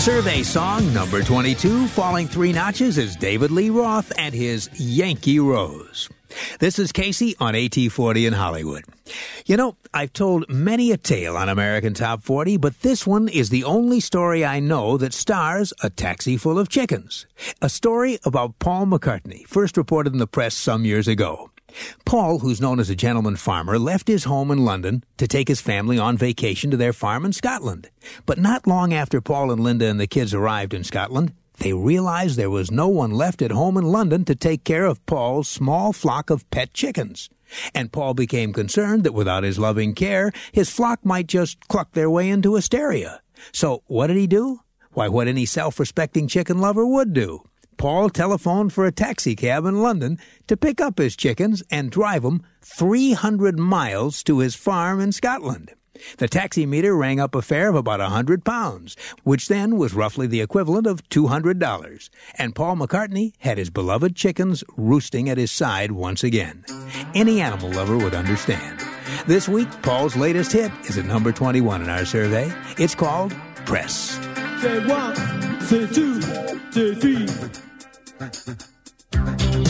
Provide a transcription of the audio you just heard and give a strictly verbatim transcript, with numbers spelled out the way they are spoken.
Survey song number twenty-two, falling three notches, is David Lee Roth and his Yankee Rose. This is Casey on A T forty in Hollywood. You know, I've told many a tale on American Top forty, but this one is the only story I know that stars a taxi full of chickens. A story about Paul McCartney, first reported in the press some years ago. Paul, who's known as a gentleman farmer, left his home in London to take his family on vacation to their farm in Scotland. But not long after Paul and Linda and the kids arrived in Scotland, they realized there was no one left at home in London to take care of Paul's small flock of pet chickens. And Paul became concerned that without his loving care, his flock might just cluck their way into hysteria. So what did he do? Why, what any self-respecting chicken lover would do. Paul telephoned for a taxi cab in London to pick up his chickens and drive them three hundred miles to his farm in Scotland. The taxi meter rang up a fare of about one hundred pounds, which then was roughly the equivalent of two hundred dollars. And Paul McCartney had his beloved chickens roosting at his side once again. Any animal lover would understand. This week, Paul's latest hit is at number twenty-one in our survey. It's called Press. Say one, say two, say three.